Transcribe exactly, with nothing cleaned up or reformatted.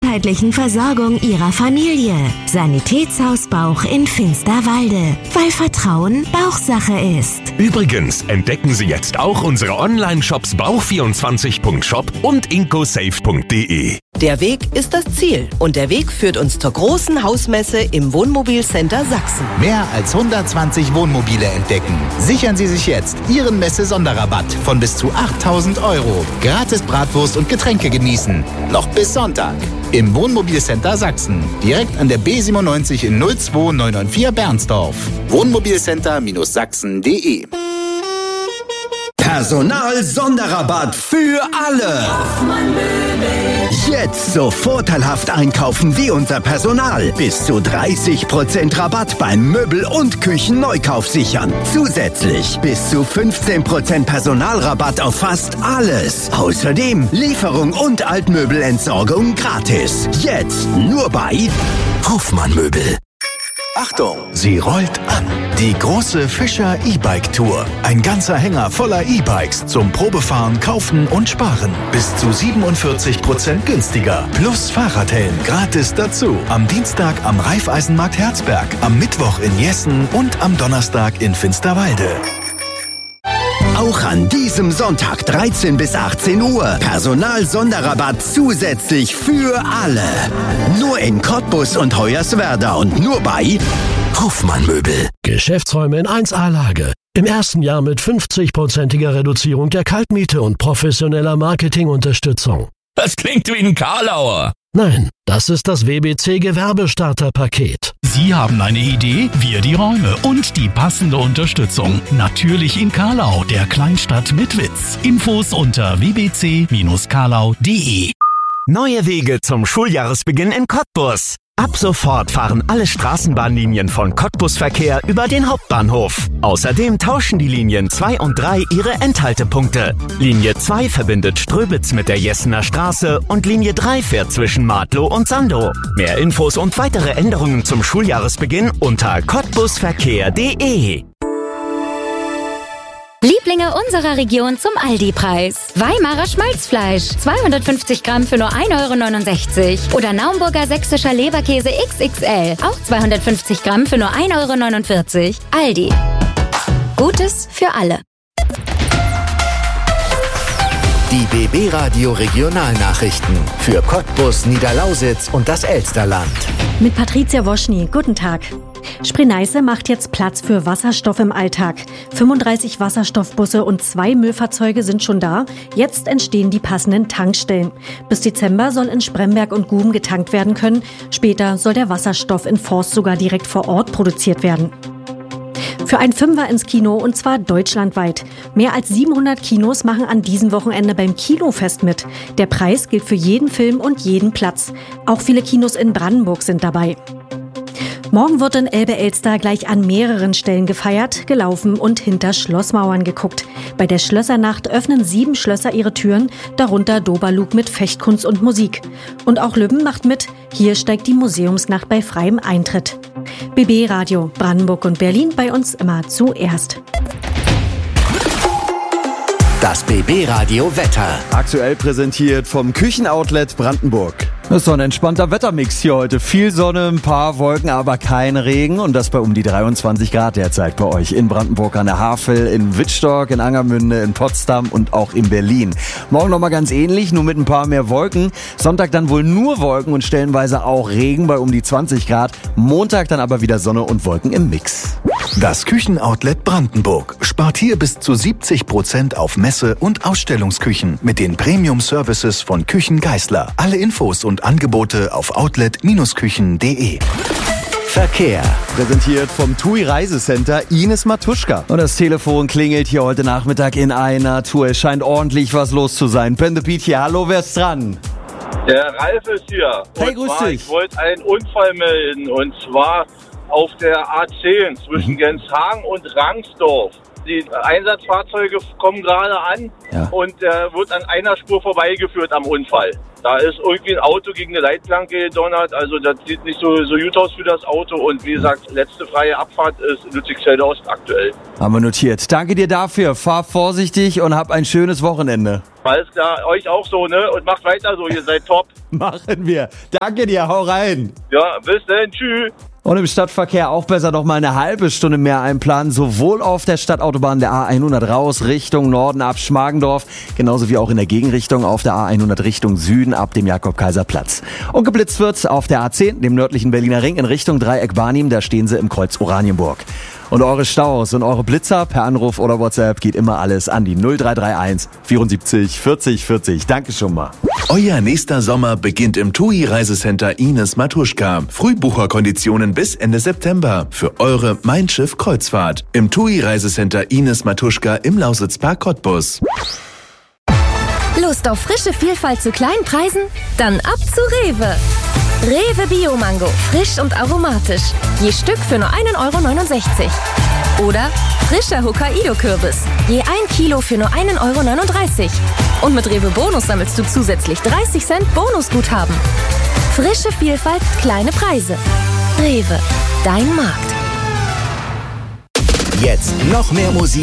ganzheitlichen Versorgung Ihrer Familie. Sanitätshaus Bauch in Finsterwalde, weil Vertrauen Bauchsache ist. Übrigens entdecken Sie jetzt auch unsere Online-Shops bauch vierundzwanzig punkt shop und incosafe punkt de. Der Weg ist das Ziel und der Weg führt uns zur großen Hausmesse im Wohnmobilcenter Sachsen. Mehr als hundertzwanzig Wohnmobile entdecken. Sichern Sie sich jetzt Ihren Messe-Sonderrabatt von bis zu achttausend Euro. Gratis Bratwurst und Getränke genießen. Noch bis Sonntag. Im Wohnmobilcenter Sachsen. Direkt an der B siebenundneunzig in null zwei neun neun vier Bernsdorf. Wohnmobilcenter Sachsen punkt de. Personal-Sonderrabatt für alle. Jetzt so vorteilhaft einkaufen wie unser Personal. Bis zu dreißig Prozent Rabatt beim Möbel- und Küchenneukauf sichern. Zusätzlich bis zu fünfzehn Prozent Personalrabatt auf fast alles. Außerdem Lieferung und Altmöbelentsorgung gratis. Jetzt nur bei Hoffmann Möbel. Achtung, sie rollt an. Die große Fischer E-Bike Tour. Ein ganzer Hänger voller E-Bikes zum Probefahren, Kaufen und Sparen. Bis zu siebenundvierzig Prozent günstiger. Plus Fahrradhelm gratis dazu. Am Dienstag am Raiffeisenmarkt Herzberg, am Mittwoch in Jessen und am Donnerstag in Finsterwalde. Auch an diesem Sonntag dreizehn bis achtzehn Uhr. Personal-Sonderrabatt zusätzlich für alle. Nur in Cottbus und Hoyerswerda und nur bei Hoffmann Möbel. Geschäftsräume in eins A-Lage. Im ersten Jahr mit fünfzig-prozentiger Reduzierung der Kaltmiete und professioneller Marketingunterstützung. Das klingt wie ein Karlauer. Nein, das ist das W B C Gewerbestarterpaket. Sie haben eine Idee, wir die Räume und die passende Unterstützung. Natürlich in Karlau, der Kleinstadt mit Witz. Infos unter w b c Bindestrich karlau punkt de. Neue Wege zum Schuljahresbeginn in Cottbus. Ab sofort fahren alle Straßenbahnlinien von Cottbus-Verkehr über den Hauptbahnhof. Außerdem tauschen die Linien zwei und drei ihre Endhaltepunkte. Linie zwei verbindet Ströbitz mit der Jessener Straße und Linie drei fährt zwischen Martlow und Sandow. Mehr Infos und weitere Änderungen zum Schuljahresbeginn unter cottbusverkehr punkt de. Lieblinge unserer Region zum Aldi-Preis. Weimarer Schmalzfleisch, zweihundertfünfzig Gramm für nur ein Euro neunundsechzig. Oder Naumburger sächsischer Leberkäse X X L, auch zweihundertfünfzig Gramm für nur ein Euro neunundvierzig. Aldi. Gutes für alle. Die B B Radio Regionalnachrichten für Cottbus, Niederlausitz und das Elsterland. Mit Patricia Woschny. Guten Tag. Spree-Neiße macht jetzt Platz für Wasserstoff im Alltag. fünfunddreißig Wasserstoffbusse und zwei Müllfahrzeuge sind schon da. Jetzt entstehen die passenden Tankstellen. Bis Dezember soll in Spremberg und Guben getankt werden können. Später soll der Wasserstoff in Forst sogar direkt vor Ort produziert werden. Für ein Fünfer ins Kino und zwar deutschlandweit. Mehr als siebenhundert Kinos machen an diesem Wochenende beim Kinofest mit. Der Preis gilt für jeden Film und jeden Platz. Auch viele Kinos in Brandenburg sind dabei. Morgen wird in Elbe-Elster gleich an mehreren Stellen gefeiert, gelaufen und hinter Schlossmauern geguckt. Bei der Schlössernacht öffnen sieben Schlösser ihre Türen, darunter Doberlug mit Fechtkunst und Musik. Und auch Lübben macht mit. Hier steigt die Museumsnacht bei freiem Eintritt. B B Radio, Brandenburg und Berlin bei uns immer zuerst. Das B B Radio Wetter. Aktuell präsentiert vom Küchenoutlet Brandenburg. Das ist so ein entspannter Wettermix hier heute. Viel Sonne, ein paar Wolken, aber kein Regen. Und das bei um die dreiundzwanzig Grad derzeit bei euch. In Brandenburg an der Havel, in Wittstock, in Angermünde, in Potsdam und auch in Berlin. Morgen nochmal ganz ähnlich, nur mit ein paar mehr Wolken. Sonntag dann wohl nur Wolken und stellenweise auch Regen bei um die zwanzig Grad. Montag dann aber wieder Sonne und Wolken im Mix. Das Küchenoutlet Brandenburg spart hier bis zu siebzig Prozent auf Messe- und Ausstellungsküchen mit den Premium-Services von Küchen Geissler. Alle Infos und Angebote auf outlet Bindestrich küchen punkt de. Verkehr. Präsentiert vom T U I Reisecenter Ines Matuschka. Und das Telefon klingelt hier heute Nachmittag in einer Tour. Es scheint ordentlich was los zu sein. Pende Piet hier, hallo, wer ist dran? Der Ralf ist hier. Hey, und grüß zwar, dich. Ich wollte einen Unfall melden und zwar auf der A zehn zwischen mhm. Genshagen und Rangsdorf. Die Einsatzfahrzeuge kommen gerade an ja. und äh, wird an einer Spur vorbeigeführt am Unfall. Da ist irgendwie ein Auto gegen eine Leitplanke gedonnert, also das sieht nicht so, so gut aus für das Auto. Und wie gesagt, letzte freie Abfahrt ist Lützigfelde Ost aktuell. Haben wir notiert. Danke dir dafür. Fahr vorsichtig und hab ein schönes Wochenende. Alles klar, euch auch so, ne? Und macht weiter so, ihr seid top. Machen wir. Danke dir, hau rein. Ja, bis dann, tschüss. Und im Stadtverkehr auch besser noch mal eine halbe Stunde mehr einplanen, sowohl auf der Stadtautobahn der A hundert raus Richtung Norden ab Schmargendorf, genauso wie auch in der Gegenrichtung auf der A hundert Richtung Süden ab dem Jakob-Kaiser-Platz. Und geblitzt wird auf der A zehn, dem nördlichen Berliner Ring in Richtung Dreieck Barnim, da stehen sie im Kreuz Oranienburg. Und eure Staus und eure Blitzer per Anruf oder WhatsApp geht immer alles an die null drei drei eins vierundsiebzig vierzig vierzig. Danke schon mal. Euer nächster Sommer beginnt im T U I Reisecenter Ines Matuschka. Frühbucherkonditionen bis Ende September für eure Mein Schiff Kreuzfahrt. Im T U I Reisecenter Ines Matuschka im Lausitzpark Cottbus. Lust auf frische Vielfalt zu kleinen Preisen? Dann ab zu Rewe. Rewe Bio-Mango, frisch und aromatisch. Je Stück für nur ein Euro neunundsechzig. Oder frischer Hokkaido-Kürbis. Je ein Kilo für nur ein Euro neununddreißig. Und mit Rewe Bonus sammelst du zusätzlich dreißig Cent Bonusguthaben. Frische Vielfalt, kleine Preise. Rewe, dein Markt. Jetzt noch mehr Musik